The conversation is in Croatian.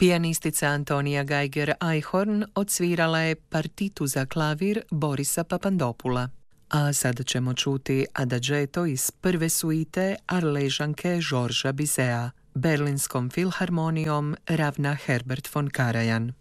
Pijanistica Antonija Geiger-Eichhorn odsvirala je partitu za klavir Borisa Papandopula. A sada ćemo čuti Adagetto iz prve suite Arležanke Georgesa Bizeta, Berlinskom filharmonijom Ravna Herbert von Karajan.